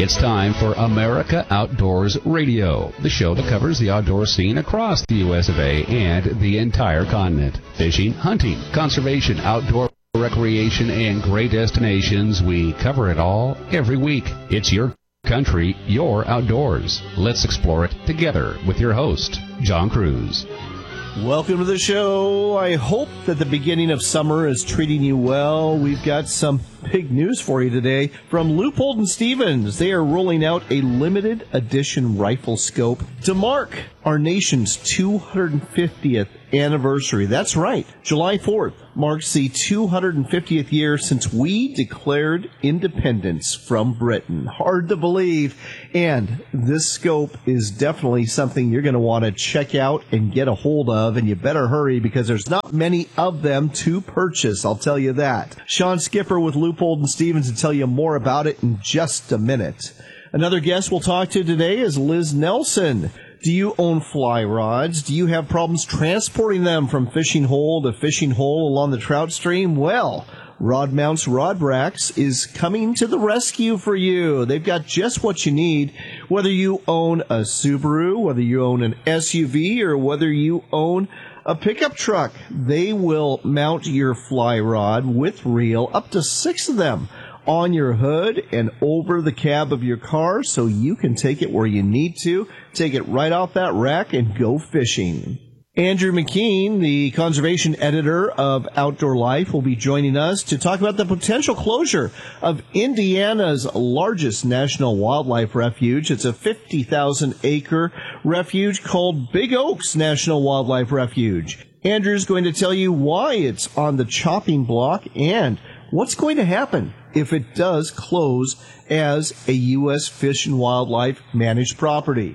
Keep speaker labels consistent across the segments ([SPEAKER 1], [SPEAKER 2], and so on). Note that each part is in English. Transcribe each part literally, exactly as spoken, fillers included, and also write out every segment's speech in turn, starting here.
[SPEAKER 1] It's time for America Outdoors Radio, the show that covers the outdoor scene across the U S of A and the entire continent. Fishing, hunting, conservation, outdoor recreation, and great destinations. We cover it all every week. It's your country, your outdoors. Let's explore it together with your host, John Cruz.
[SPEAKER 2] Welcome to the show. I hope that the beginning of summer is treating you well. We've got some big news for you today from Leupold and Stevens. They are rolling out a limited edition rifle scope to mark our nation's two hundred fiftieth anniversary. That's right. July fourth marks the two hundred fiftieth year since we declared independence from Britain. Hard to believe. And this scope is definitely something you're going to want to check out and get a hold of. And you better hurry because there's not many of them to purchase. I'll tell you that. Sean Skipper with Leupold and Stevens will tell you more about it in just a minute. Another guest we'll talk to today is Liz Nelson. Do you own fly rods? Do you have problems transporting them from fishing hole to fishing hole along the trout stream? Well, Rod Mounts Rod Racks is coming to the rescue for you. They've got just what you need, whether you own a Subaru, whether you own an S U V, or whether you own a pickup truck. They will mount your fly rod with reel, up to six of them, on your hood and over the cab of your car so you can take it where you need to, take it right off that rack and go fishing. Andrew McKean, the conservation editor of Outdoor Life, will be joining us to talk about the potential closure of Indiana's largest national wildlife refuge. It's a fifty thousand acre refuge called Big Oaks National Wildlife Refuge. Andrew's going to tell you why it's on the chopping block and what's going to happen if it does close as a U S Fish and Wildlife managed property.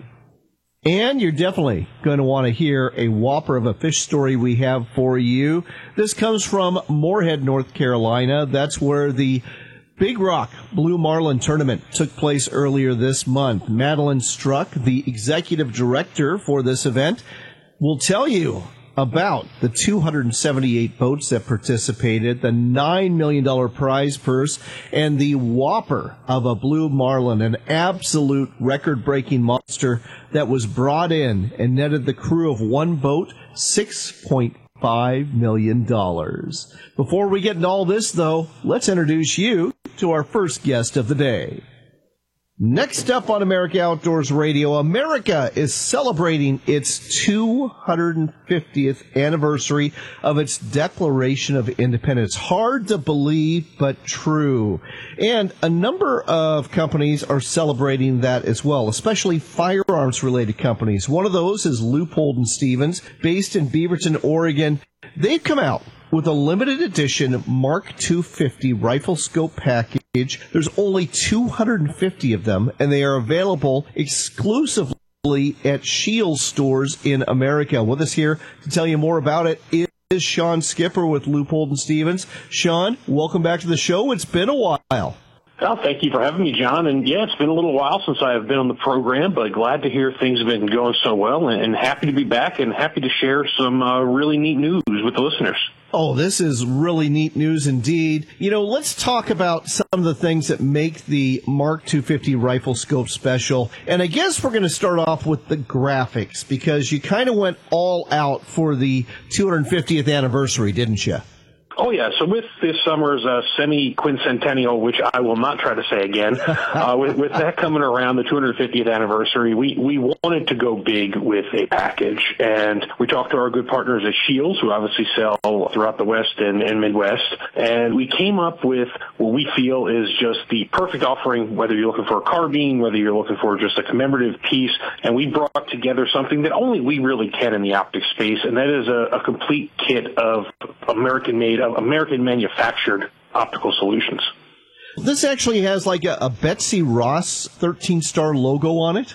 [SPEAKER 2] And you're definitely going to want to hear a whopper of a fish story we have for you. This comes from Moorhead, North Carolina. That's where the Big Rock Blue Marlin Tournament took place earlier this month. Madeline Struck, the executive director for this event, will tell you about the two hundred seventy-eight boats that participated, the nine million dollars prize purse, and the whopper of a blue marlin, an absolute record-breaking monster that was brought in and netted the crew of one boat six point five million dollars. Before we get into all this, though, let's introduce you to our first guest of the day. Next up on America Outdoors Radio, America is celebrating its two hundred fiftieth anniversary of its Declaration of Independence. Hard to believe, but true. And a number of companies are celebrating that as well, especially firearms-related companies. One of those is Leupold and Stevens, based in Beaverton, Oregon. They've come out with a limited edition Mark two fifty rifle scope package. There's only two hundred fifty of them, and they are available exclusively at Scheels stores in America. With us here to tell you more about it is Sean Skipper with Leupold and Stevens. Sean, welcome back to the show. It's been a while.
[SPEAKER 3] Well, thank you for having me, John. And yeah, it's been a little while since I have been on the program, but glad to hear things have been going so well, and, and happy to be back and happy to share some uh, really neat news with the listeners.
[SPEAKER 2] Oh, this is really neat news indeed. You know, let's talk about some of the things that make the Mark two fifty rifle scope special. And I guess we're going to start off with the graphics, because you kind of went all out for the two hundred fiftieth anniversary, didn't you?
[SPEAKER 3] Oh, yeah. So with this summer's uh, semi-quincentennial, which I will not try to say again, uh, with, with that coming around, the two hundred fiftieth anniversary, we, we wanted to go big with a package. And we talked to our good partners at Scheels, who obviously sell throughout the West and, and Midwest. And we came up with what we feel is just the perfect offering, whether you're looking for a carbine, whether you're looking for just a commemorative piece. And we brought together something that only we really can in the optics space, and that is a, a complete kit of American-made, American manufactured optical solutions.
[SPEAKER 2] This actually has like a, a Betsy Ross thirteen star logo on it.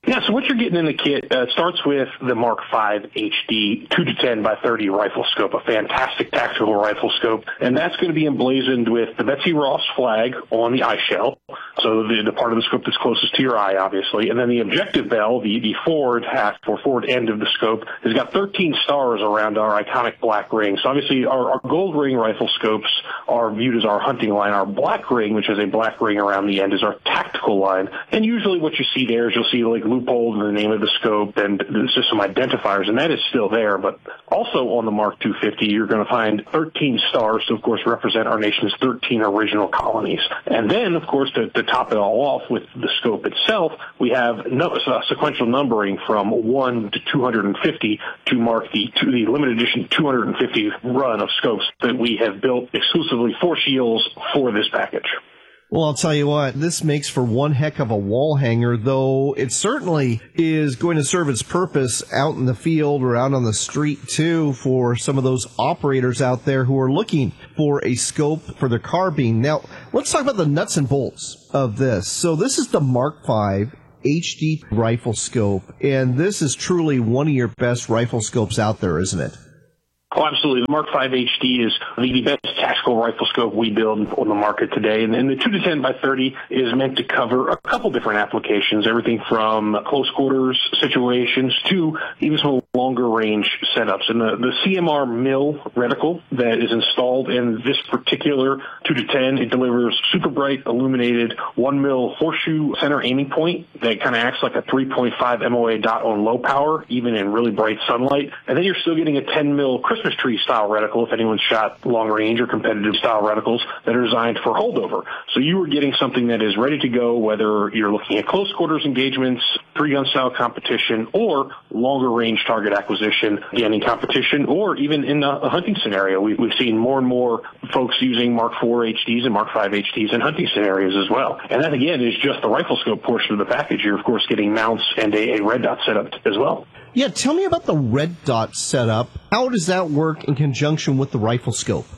[SPEAKER 3] Yeah, so what you're getting in the kit uh, starts with the Mark five H D two to ten by thirty rifle scope, a fantastic tactical rifle scope, and that's going to be emblazoned with the Betsy Ross flag on the eye shell, so the, the part of the scope that's closest to your eye, obviously, and then the objective bell, the, the forward half or forward end of the scope, has got thirteen stars around our iconic black ring. So obviously our, our gold ring rifle scopes are viewed as our hunting line. Our black ring, which has a black ring around the end, is our tactical line, and usually what you see there is you'll see like Leupold and the name of the scope and there's just some identifiers, and that is still there. But also on the Mark two fifty, you're going to find thirteen stars to, of course, represent our nation's thirteen original colonies. And then, of course, to, to top it all off with the scope itself, we have no, uh, sequential numbering from one to two hundred fifty to mark the, to the limited edition two hundred fifty run of scopes that we have built exclusively for Scheels for this package.
[SPEAKER 2] Well, I'll tell you what, this makes for one heck of a wall hanger, though it certainly is going to serve its purpose out in the field or out on the street, too, for some of those operators out there who are looking for a scope for their carbine. Now, let's talk about the nuts and bolts of this. So this is the Mark five H D rifle scope, and this is truly one of your best rifle scopes out there, isn't it?
[SPEAKER 3] Oh, absolutely. The Mark five H D is the best tactical rifle scope we build on the market today. And, and the two to ten by thirty is meant to cover a couple different applications, everything from close quarters situations to even some longer range setups. And the, the C M R mill reticle that is installed in this particular two to ten, it delivers super bright illuminated one mil horseshoe center aiming point that kind of acts like a three point five M O A dot on low power, even in really bright sunlight. And then you're still getting a ten mil Christmas tree style reticle if anyone's shot long range or competitive style reticles that are designed for holdover. So you are getting something that is ready to go, whether you're looking at close quarters engagements, three gun style competition, or longer range target acquisition, again in competition, or even in a, a hunting scenario. We, we've seen more and more folks using Mark four H Ds and Mark five H Ds in hunting scenarios as well. And that again is just the rifle scope portion of the package. You're of course getting mounts and a, a red dot setup as well.
[SPEAKER 2] Yeah, tell me about the red dot setup. How does that work in conjunction with the rifle scope?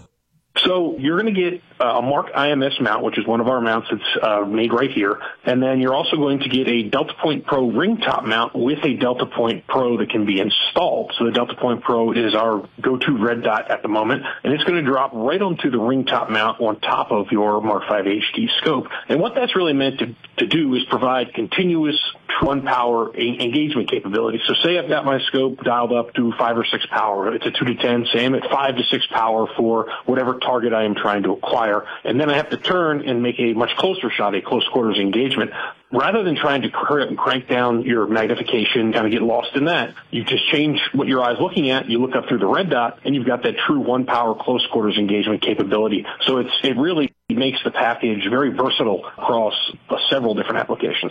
[SPEAKER 3] So you're going to get a Mark I M S mount, which is one of our mounts that's uh, made right here. And then you're also going to get a Delta Point Pro ring top mount with a Delta Point Pro that can be installed. So the Delta Point Pro is our go-to red dot at the moment, and it's going to drop right onto the ring top mount on top of your Mark five H D scope. And what that's really meant to, to do is provide continuous one power engagement capability. So say I've got my scope dialed up to five or six power. It's a two to ten. Say I'm at five to six power for whatever target I am trying to acquire. And then I have to turn and make a much closer shot, a close quarters engagement. Rather than trying to crank down your magnification, kind of get lost in that, you just change what your eye's looking at. You look up through the red dot, and you've got that true one power close quarters engagement capability. So it's it really makes the package very versatile across uh, several different applications.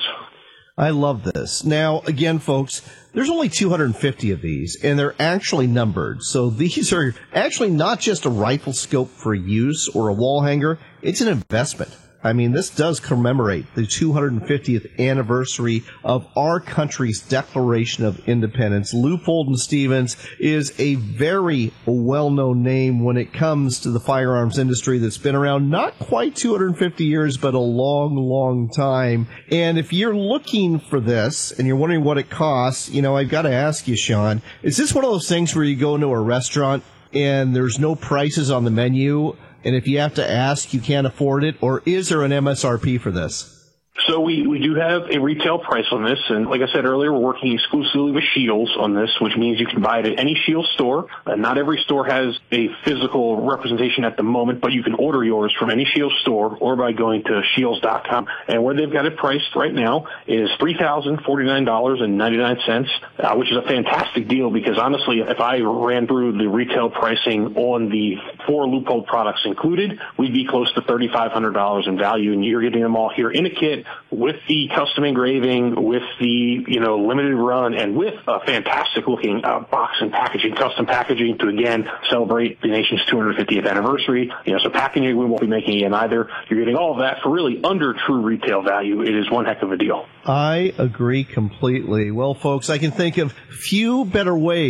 [SPEAKER 2] I love this. Now, again, folks, there's only two hundred fifty of these, and they're actually numbered. So these are actually not just a rifle scope for use or a wall hanger. It's an investment. I mean, this does commemorate the two hundred fiftieth anniversary of our country's Declaration of Independence. Leupold and Stevens is a very well-known name when it comes to the firearms industry that's been around not quite two hundred fifty years, but a long, long time. And if you're looking for this and you're wondering what it costs, you know, I've got to ask you, Sean, is this one of those things where you go into a restaurant and there's no prices on the menu, and if you have to ask, you can't afford it, or is there an M S R P for this?
[SPEAKER 3] So we, we do have a retail price on this, and like I said earlier, we're working exclusively with Scheels on this, which means you can buy it at any Scheels store. Uh, not every store has a physical representation at the moment, but you can order yours from any Scheels store or by going to scheels dot com. And where they've got it priced right now is three thousand forty-nine dollars and ninety-nine cents, uh, which is a fantastic deal because honestly, if I ran through the retail pricing on the four Leupold products included, we'd be close to three thousand five hundred dollars in value, and you're getting them all here in a kit with the custom engraving, with the, you know, limited run, and with a fantastic looking uh, box and packaging, custom packaging to, again, celebrate the nation's two hundred fiftieth anniversary. You know, so packaging we won't be making again either. You're getting all of that for really under true retail value. It is one heck of a deal.
[SPEAKER 2] I agree completely. Well, folks, I can think of few better ways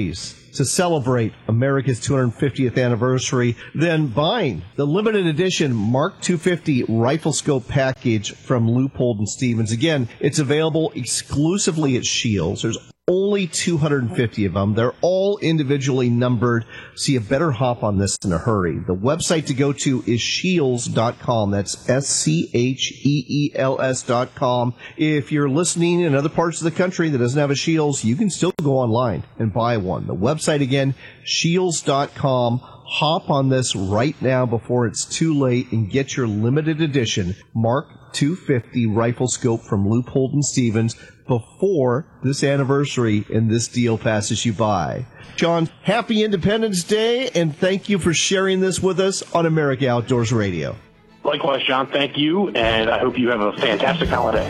[SPEAKER 2] to celebrate America's two hundred fiftieth anniversary than buying the limited edition Mark two fifty rifle scope package from Leupold and Stevens. Again, it's available exclusively at Scheels. There's only two hundred fifty of them. They're all individually numbered, so you better hop on this in a hurry. The website to go to is scheels dot com. That's S C H E E L S dot com. If you're listening in other parts of the country that doesn't have a Scheels, you can still go online and buy one. The website again, scheels dot com. Hop on this right now before it's too late and get your limited edition Mark two fifty rifle scope from Leupold and Stevens before this anniversary and this deal passes you by. John, happy Independence Day, and thank you for sharing this with us on America Outdoors Radio.
[SPEAKER 3] Likewise, John, thank you, and I hope you have a fantastic holiday.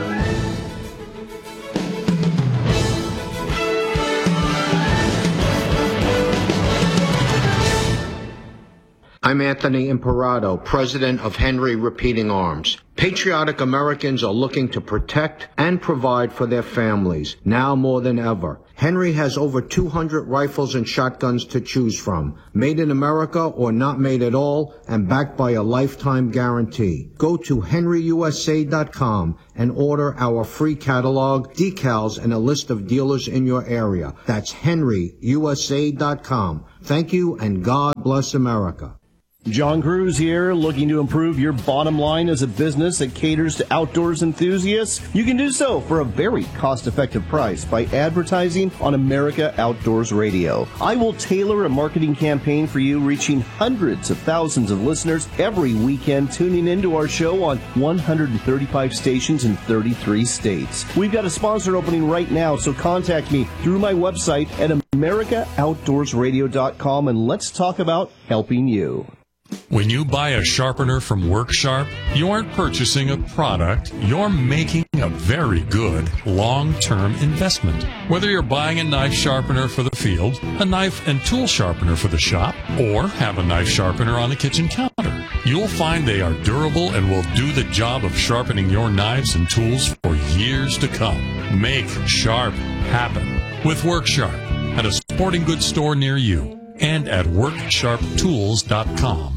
[SPEAKER 4] I'm Anthony Imperato, president of Henry Repeating Arms. Patriotic Americans are looking to protect and provide for their families, now more than ever. Henry has over two hundred rifles and shotguns to choose from, made in America or not made at all, and backed by a lifetime guarantee. Go to henry u s a dot com and order our free catalog, decals, and a list of dealers in your area. That's henry u s a dot com. Thank you, and God bless America.
[SPEAKER 2] John Cruz here, looking to improve your bottom line as a business that caters to outdoors enthusiasts? You can do so for a very cost-effective price by advertising on America Outdoors Radio. I will tailor a marketing campaign for you, reaching hundreds of thousands of listeners every weekend, tuning into our show on one hundred thirty-five stations in thirty-three states. We've got a sponsor opening right now, so contact me through my website at america outdoors radio dot com, and let's talk about helping you.
[SPEAKER 5] When you buy a sharpener from WorkSharp, you aren't purchasing a product, you're making a very good long-term investment. Whether you're buying a knife sharpener for the field, a knife and tool sharpener for the shop, or have a knife sharpener on the kitchen counter, you'll find they are durable and will do the job of sharpening your knives and tools for years to come. Make sharp happen with WorkSharp at a sporting goods store near you and at work sharp tools dot com.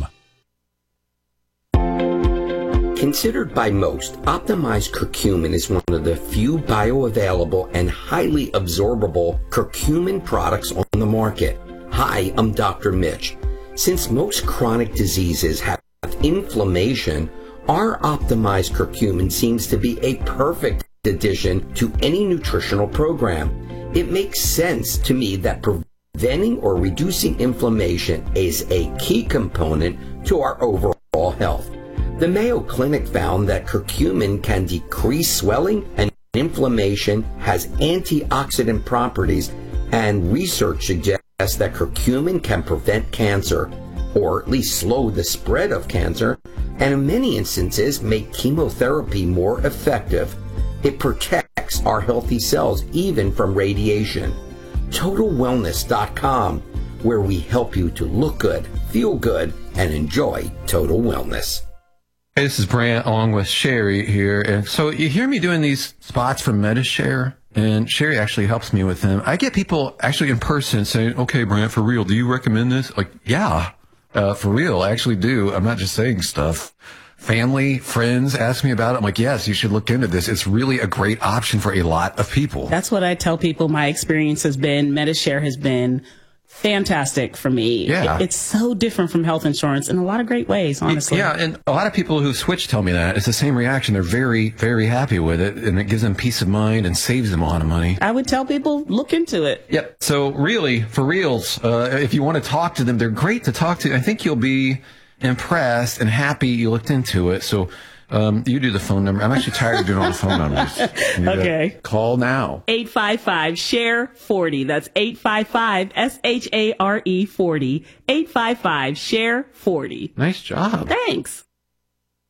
[SPEAKER 6] Considered by most, optimized curcumin is one of the few bioavailable and highly absorbable curcumin products on the market. Hi, I'm Doctor Mitch. Since most chronic diseases have inflammation, our optimized curcumin seems to be a perfect addition to any nutritional program. It makes sense to me that preventing or reducing inflammation is a key component to our overall health. The Mayo Clinic found that curcumin can decrease swelling and inflammation, has antioxidant properties, and research suggests that curcumin can prevent cancer, or at least slow the spread of cancer, and in many instances make chemotherapy more effective. It protects our healthy cells even from radiation. total wellness dot com, where we help you to look good, feel good, and enjoy total wellness.
[SPEAKER 7] Hey, this is Brant along with Sherry here. And so you hear me doing these spots from MediShare, and Sherry actually helps me with them. I get people actually in person saying, okay, Brant, for real, do you recommend this? Like, yeah, uh, for real, I actually do. I'm not just saying stuff. Family, friends ask me about it. I'm like, yes, you should look into this. It's really a great option for a lot of people.
[SPEAKER 8] That's what I tell people my experience has been. MediShare has been fantastic for me.
[SPEAKER 7] Yeah.
[SPEAKER 8] It, it's so different from health insurance in a lot of great ways, honestly.
[SPEAKER 7] Yeah, and a lot of people who switch tell me that. It's the same reaction. They're very, very happy with it, and it gives them peace of mind and saves them a lot of money.
[SPEAKER 8] I would tell people, look into it.
[SPEAKER 7] Yep. So really, for reals, uh, if you want to talk to them, they're great to talk to. I think you'll be impressed and happy you looked into it. So um, you do the phone number. I'm actually tired of doing all the phone numbers.
[SPEAKER 8] Okay.
[SPEAKER 7] Call now.
[SPEAKER 8] eight five five, share forty. That's eight five five, S H A R E forty. eight five five, share forty.
[SPEAKER 7] Nice job.
[SPEAKER 8] Thanks.